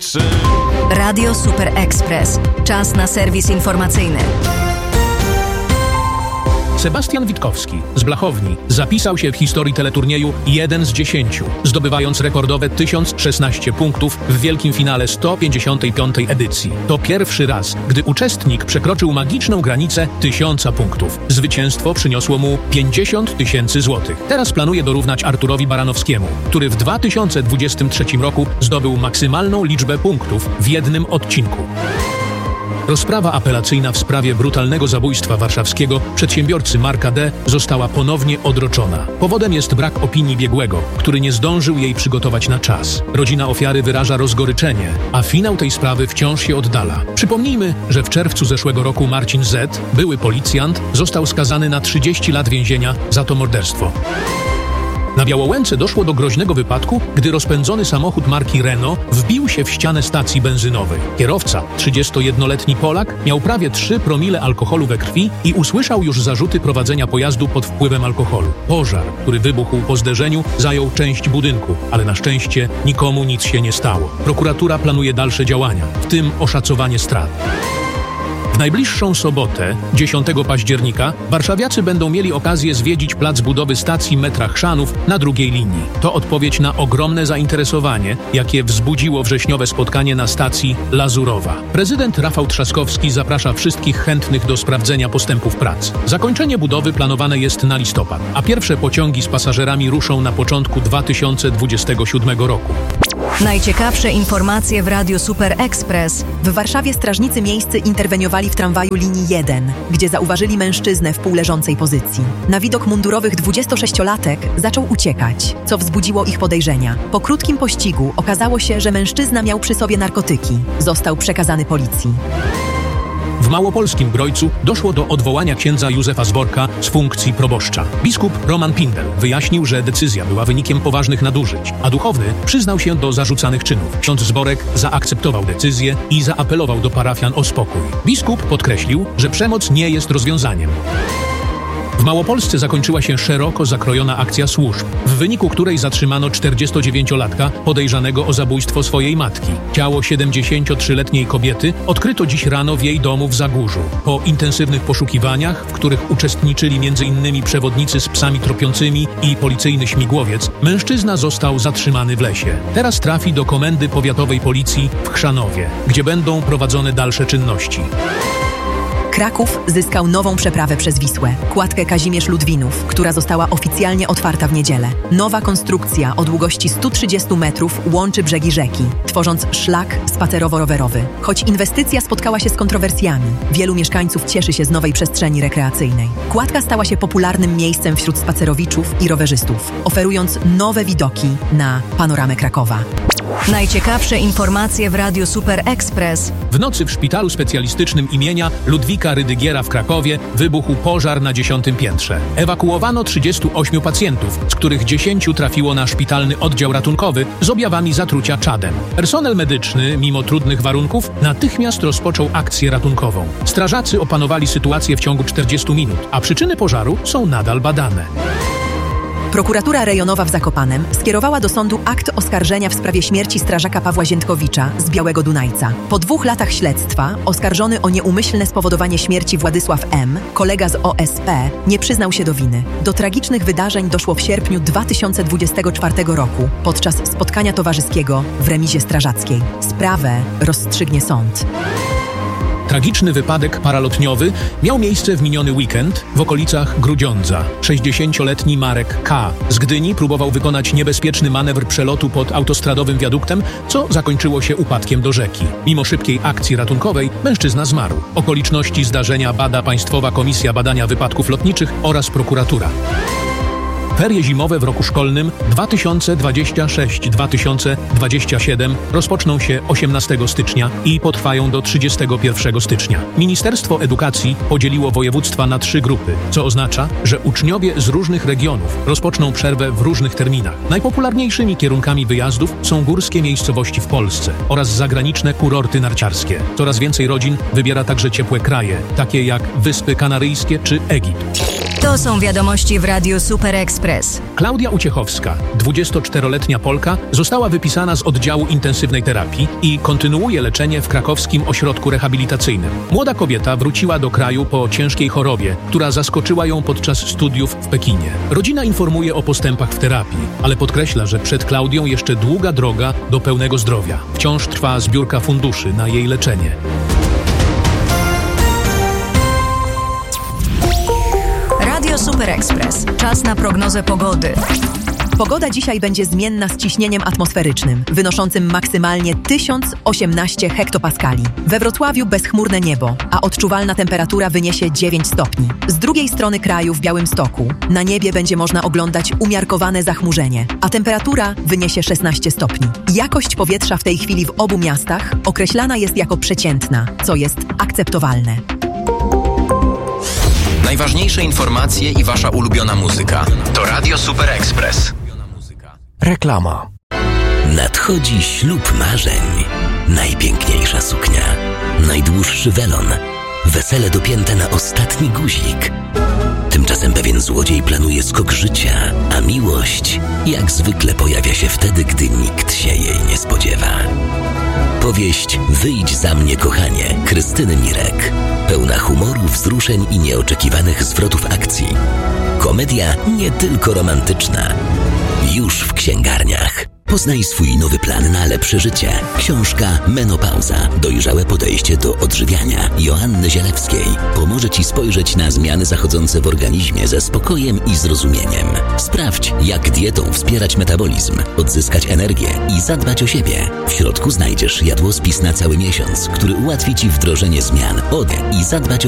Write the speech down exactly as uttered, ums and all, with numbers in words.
trzy. Radio Super Express. Czas na serwis informacyjny. Sebastian Witkowski z Blachowni zapisał się w historii teleturnieju jeden z dziesięciu, zdobywając rekordowe tysiąc szesnaście punktów w wielkim finale sto pięćdziesiątej piątej edycji. To pierwszy raz, gdy uczestnik przekroczył magiczną granicę tysiąca punktów. Zwycięstwo przyniosło mu pięćdziesiąt tysięcy złotych. Teraz planuje dorównać Arturowi Baranowskiemu, który w dwa tysiące dwudziestym trzecim roku zdobył maksymalną liczbę punktów w jednym odcinku. Rozprawa apelacyjna w sprawie brutalnego zabójstwa warszawskiego przedsiębiorcy Marka D. została ponownie odroczona. Powodem jest brak opinii biegłego, który nie zdążył jej przygotować na czas. Rodzina ofiary wyraża rozgoryczenie, a finał tej sprawy wciąż się oddala. Przypomnijmy, że w czerwcu zeszłego roku Marcin Z., były policjant, został skazany na trzydzieści lat więzienia za to morderstwo. Na Białołęce doszło do groźnego wypadku, gdy rozpędzony samochód marki Renault wbił się w ścianę stacji benzynowej. Kierowca, trzydziestojednoletni Polak, miał prawie trzy promile alkoholu we krwi i usłyszał już zarzuty prowadzenia pojazdu pod wpływem alkoholu. Pożar, który wybuchł po zderzeniu, zajął część budynku, ale na szczęście nikomu nic się nie stało. Prokuratura planuje dalsze działania, w tym oszacowanie strat. W najbliższą sobotę, dziesiątego października, warszawiacy będą mieli okazję zwiedzić plac budowy stacji metra Chrzanów na drugiej linii. To odpowiedź na ogromne zainteresowanie, jakie wzbudziło wrześniowe spotkanie na stacji Lazurowa. Prezydent Rafał Trzaskowski zaprasza wszystkich chętnych do sprawdzenia postępów prac. Zakończenie budowy planowane jest na listopad, a pierwsze pociągi z pasażerami ruszą na początku dwa tysiące dwudziestego siódmego roku. Najciekawsze informacje w Radiu Super Express. W Warszawie strażnicy miejscy interweniowali w tramwaju linii jeden, gdzie zauważyli mężczyznę w półleżącej pozycji. Na widok mundurowych dwudziestosześciolatek zaczął uciekać, co wzbudziło ich podejrzenia. Po krótkim pościgu okazało się, że mężczyzna miał przy sobie narkotyki. Został przekazany policji. W małopolskim Grojcu doszło do odwołania księdza Józefa Zborka z funkcji proboszcza. Biskup Roman Pindel wyjaśnił, że decyzja była wynikiem poważnych nadużyć, a duchowny przyznał się do zarzucanych czynów. Ksiądz Zborek zaakceptował decyzję i zaapelował do parafian o spokój. Biskup podkreślił, że przemoc nie jest rozwiązaniem. W Małopolsce zakończyła się szeroko zakrojona akcja służb, w wyniku której zatrzymano czterdziestodziewięciolatka podejrzanego o zabójstwo swojej matki. Ciało siedemdziesięciotrzyletniej kobiety odkryto dziś rano w jej domu w Zagórzu. Po intensywnych poszukiwaniach, w których uczestniczyli między innymi przewodnicy z psami tropiącymi i policyjny śmigłowiec, mężczyzna został zatrzymany w lesie. Teraz trafi do Komendy Powiatowej Policji w Chrzanowie, gdzie będą prowadzone dalsze czynności. Kraków zyskał nową przeprawę przez Wisłę, kładkę Kazimierz-Ludwinów, która została oficjalnie otwarta w niedzielę. Nowa konstrukcja o długości stu trzydziestu metrów łączy brzegi rzeki, tworząc szlak spacerowo-rowerowy. Choć inwestycja spotkała się z kontrowersjami, wielu mieszkańców cieszy się z nowej przestrzeni rekreacyjnej. Kładka stała się popularnym miejscem wśród spacerowiczów i rowerzystów, oferując nowe widoki na panoramę Krakowa. Najciekawsze informacje w Radiu Super Express. W nocy w szpitalu specjalistycznym imienia Ludwika Rydygiera w Krakowie wybuchł pożar na dziesiątym piętrze. Ewakuowano trzydziestu ośmiu pacjentów, z których dziesięciu trafiło na szpitalny oddział ratunkowy z objawami zatrucia czadem. Personel medyczny, mimo trudnych warunków, natychmiast rozpoczął akcję ratunkową. Strażacy opanowali sytuację w ciągu czterdziestu minut, a przyczyny pożaru są nadal badane. Prokuratura rejonowa w Zakopanem skierowała do sądu akt oskarżenia w sprawie śmierci strażaka Pawła Ziętkowicza z Białego Dunajca. Po dwóch latach śledztwa oskarżony o nieumyślne spowodowanie śmierci Władysław M., kolega z O S P, nie przyznał się do winy. Do tragicznych wydarzeń doszło w sierpniu dwa tysiące dwudziestego czwartego roku podczas spotkania towarzyskiego w remizie strażackiej. Sprawę rozstrzygnie sąd. Tragiczny wypadek paralotniowy miał miejsce w miniony weekend w okolicach Grudziądza. sześćdziesięcioletni Marek K. z Gdyni próbował wykonać niebezpieczny manewr przelotu pod autostradowym wiaduktem, co zakończyło się upadkiem do rzeki. Mimo szybkiej akcji ratunkowej mężczyzna zmarł. Okoliczności zdarzenia bada Państwowa Komisja Badania Wypadków Lotniczych oraz prokuratura. Ferie zimowe w roku szkolnym dwa tysiące dwudziestym szóstym dwa tysiące dwudziestym siódmym rozpoczną się osiemnastego stycznia i potrwają do trzydziestego pierwszego stycznia. Ministerstwo Edukacji podzieliło województwa na trzy grupy, co oznacza, że uczniowie z różnych regionów rozpoczną przerwę w różnych terminach. Najpopularniejszymi kierunkami wyjazdów są górskie miejscowości w Polsce oraz zagraniczne kurorty narciarskie. Coraz więcej rodzin wybiera także ciepłe kraje, takie jak Wyspy Kanaryjskie czy Egipt. To są wiadomości w Radiu Super Express. Klaudia Uciechowska, dwudziestoczteroletnia Polka, została wypisana z oddziału intensywnej terapii i kontynuuje leczenie w krakowskim ośrodku rehabilitacyjnym. Młoda kobieta wróciła do kraju po ciężkiej chorobie, która zaskoczyła ją podczas studiów w Pekinie. Rodzina informuje o postępach w terapii, ale podkreśla, że przed Klaudią jeszcze długa droga do pełnego zdrowia. Wciąż trwa zbiórka funduszy na jej leczenie. Radio Super Express. Czas na prognozę pogody. Pogoda dzisiaj będzie zmienna z ciśnieniem atmosferycznym, wynoszącym maksymalnie tysiąc osiemnaście hektopaskali. We Wrocławiu bezchmurne niebo, a odczuwalna temperatura wyniesie dziewięć stopni. Z drugiej strony kraju, w Białymstoku, na niebie będzie można oglądać umiarkowane zachmurzenie, a temperatura wyniesie szesnaście stopni. Jakość powietrza w tej chwili w obu miastach określana jest jako przeciętna, co jest akceptowalne. Najważniejsze informacje i wasza ulubiona muzyka. To Radio Super Express. Reklama. Nadchodzi ślub marzeń. Najpiękniejsza suknia. Najdłuższy welon. Wesele dopięte na ostatni guzik. Tymczasem pewien złodziej planuje skok życia, a miłość jak zwykle pojawia się wtedy, gdy nikt się jej nie spodziewa. Powieść Wyjdź za mnie, kochanie, Krystyny Mirek. Pełna humoru, wzruszeń i nieoczekiwanych zwrotów akcji. Komedia nie tylko romantyczna. Już w księgarniach. Poznaj swój nowy plan na lepsze życie. Książka Menopauza. Dojrzałe podejście do odżywiania Joanny Zielewskiej pomoże Ci spojrzeć na zmiany zachodzące w organizmie ze spokojem i zrozumieniem. Sprawdź, jak dietą wspierać metabolizm, odzyskać energię i zadbać o siebie. W środku znajdziesz jadłospis na cały miesiąc, który ułatwi Ci wdrożenie zmian. Ode i zadbać o